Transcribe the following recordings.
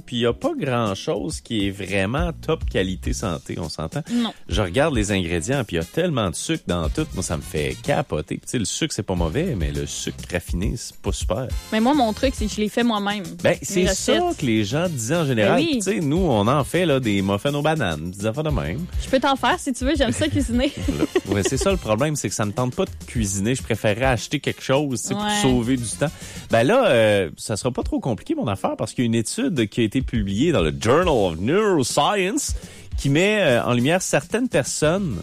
puis il n'y a pas grand-chose qui est vraiment top qualité santé, on s'entend? Non. Je regarde les ingrédients, puis il y a tellement de sucre dans tout, moi, ça me fait capoter. Puis, tu sais, le sucre, c'est pas mauvais, mais le sucre raffiné, c'est pas super. Mais moi, mon truc, c'est que je l'ai fait moi-même. Ben, c'est ça que les gens disaient en général. Ben oui. Tu sais, nous, on en fait là, des muffins aux bananes, des affaires de même. Je peux t'en faire si tu veux, j'aime ça cuisiner. Ouais, c'est ça le problème, c'est que ça me tente pas de cuisiner. Je préférerais acheter quelque chose, tu sais, pour Ouais. sauver du temps. Ben là, ça sera pas trop compliqué mon affaire parce qu'il y a une étude qui a été publiée dans le Journal of Neuroscience qui met en lumière certaines personnes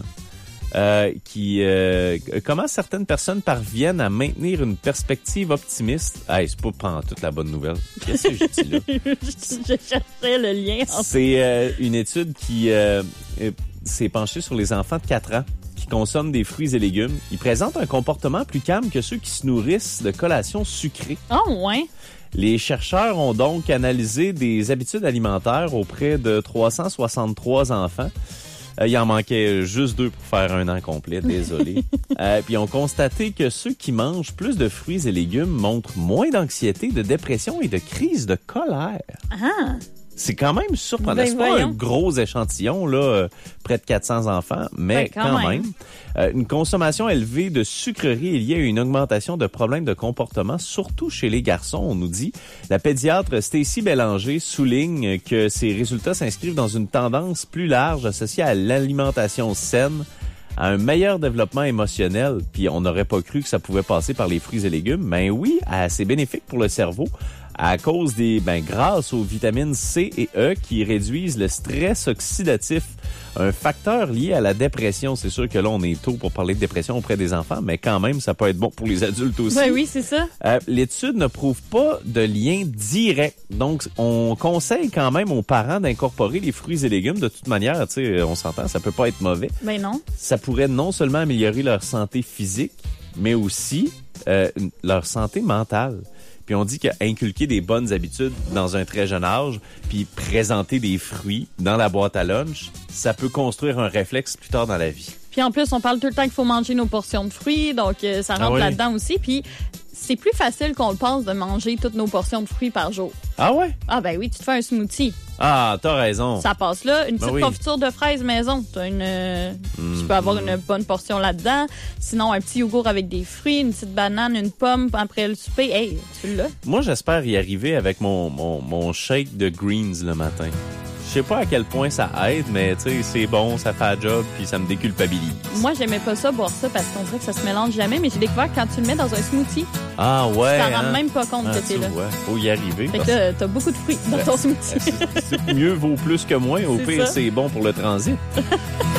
comment certaines personnes parviennent à maintenir une perspective optimiste. Hey, c'est pas toute la bonne nouvelle. Qu'est-ce que je dis là? Je cherchais le lien. C'est une étude qui s'est penchée sur les enfants de 4 ans qui consomment des fruits et légumes. Ils présentent un comportement plus calme que ceux qui se nourrissent de collations sucrées. Oh, ouais. Les chercheurs ont donc analysé des habitudes alimentaires auprès de 363 enfants. Il en manquait juste 2 pour faire un an complet, désolé. Puis ils ont constaté que ceux qui mangent plus de fruits et légumes montrent moins d'anxiété, de dépression et de crise de colère. Ah! C'est quand même surprenant. Ben, C'est pas voyons. un gros échantillon, là, près de 400 enfants, mais Ben, quand même. une consommation élevée de sucreries est liée à une augmentation de problèmes de comportement, surtout chez les garçons, on nous dit. La pédiatre Stacy Bélanger souligne que ces résultats s'inscrivent dans une tendance plus large associée à l'alimentation saine, à un meilleur développement émotionnel, puis on n'aurait pas cru que ça pouvait passer par les fruits et légumes, mais oui, c'est bénéfique pour le cerveau à cause grâce aux vitamines C et E qui réduisent le stress oxydatif, un facteur lié à la dépression. C'est sûr que là, on est tôt pour parler de dépression auprès des enfants, mais quand même, ça peut être bon pour les adultes aussi. Ben oui, c'est ça. L'étude ne prouve pas de lien direct. Donc, on conseille quand même aux parents d'incorporer les fruits et légumes. De toute manière, tu sais, on s'entend, ça peut pas être mauvais. Ben non. Ça pourrait non seulement améliorer leur santé physique, mais aussi leur santé mentale. Puis on dit qu'inculquer des bonnes habitudes dans un très jeune âge, puis présenter des fruits dans la boîte à lunch, ça peut construire un réflexe plus tard dans la vie. Puis en plus, on parle tout le temps qu'il faut manger nos portions de fruits, donc ça rentre oui. là-dedans aussi. Puis c'est plus facile qu'on le pense de manger toutes nos portions de fruits par jour. Ah ouais? Ah ben oui, tu te fais un smoothie. Ah, t'as raison. Ça passe là. Une petite oui. confiture de fraises maison. Tu peux avoir une bonne portion là-dedans. Sinon, un petit yogourt avec des fruits, une petite banane, une pomme après le souper. Hey, tu l'as. Moi, j'espère y arriver avec mon shake de greens le matin. Je sais pas à quel point ça aide, mais tu sais, c'est bon, ça fait la job, puis ça me déculpabilise. Moi, j'aimais pas ça, boire ça, parce qu'on dirait que ça se mélange jamais, mais j'ai découvert que quand tu le mets dans un smoothie, Ah ouais. tu t'en rends même pas compte que tu t'es là. vois, faut y arriver. Fait que là, t'as beaucoup de fruits dans ton smoothie. Mieux vaut plus que moins. Au C'est pire, ça. c'est bon pour le transit.